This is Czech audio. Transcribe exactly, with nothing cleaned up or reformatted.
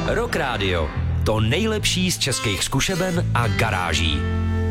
Rock Radio. To nejlepší z českých zkušeben a garáží.